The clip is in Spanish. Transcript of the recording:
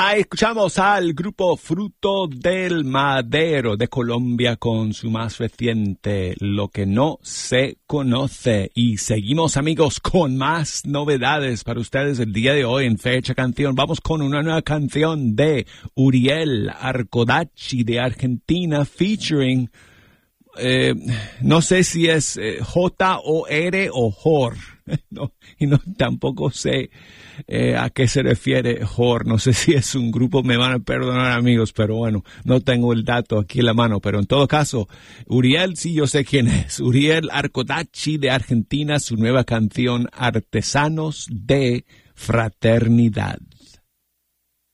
Ahí escuchamos al grupo Fruto del Madero de Colombia con su más reciente Lo que no se conoce. Y seguimos, amigos, con más novedades para ustedes el día de hoy en Fecha Canción. Vamos con una nueva canción de Uriel Arcodachi de Argentina featuring... no sé si es J-O-R o Jor. No, y no, tampoco sé a qué se refiere Jor. No sé si es un grupo, me van a perdonar, amigos, pero bueno, no tengo el dato aquí en la mano. Pero en todo caso, Uriel, sí, yo sé quién es. Uriel Arcodachi de Argentina, su nueva canción Artesanos de Fraternidad.